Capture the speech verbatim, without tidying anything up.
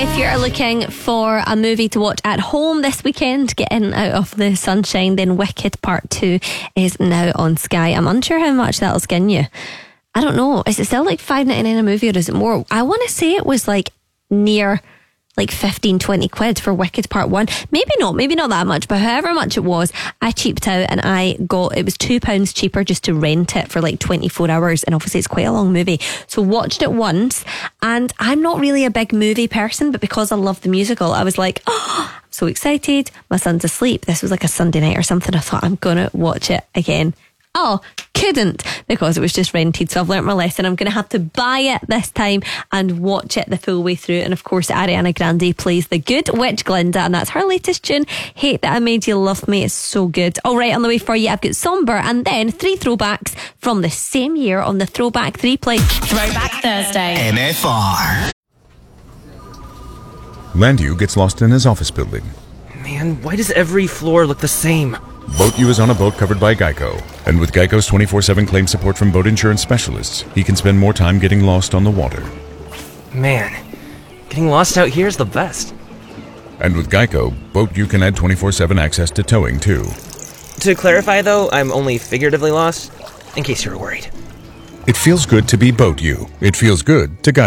if you're looking for a movie to watch at home this weekend, getting out of the sunshine, then Wicked Part two is now on Sky. I'm unsure how much that'll skin you. I don't know. Is it still like five ninety-nine a movie, or is it more? I want to say it was like near like fifteen, twenty quid for Wicked Part one. Maybe not, maybe not that much, but however much it was, I cheaped out and I got, it was two pounds cheaper just to rent it for like twenty-four hours. And obviously it's quite a long movie. So watched it once, and I'm not really a big movie person, but because I love the musical, I was like, oh, I'm so excited. My son's asleep. This was like a Sunday night or something. I thought, I'm going to watch it again. Oh, couldn't, because it was just rented. So I've learnt my lesson. I'm going to have to buy it this time and watch it the full way through. And of course, Ariana Grande plays the good witch Glinda, and that's her latest tune, Hate That I Made You Love Me. It's so good. All right, on the way for you, I've got Somber and then three throwbacks from the same year on the Throwback three play. Throwback Thursday. M F R. Landu gets lost in his office building. Man, why does every floor look the same? Boat U is on a boat covered by Geico. And with Geico's twenty-four seven claim support from boat insurance specialists, he can spend more time getting lost on the water. Man, getting lost out here is the best. And with Geico, Boat U can add twenty-four seven access to towing too. To clarify though, I'm only figuratively lost, in case you were worried. It feels good to be Boat U. It feels good to Geico.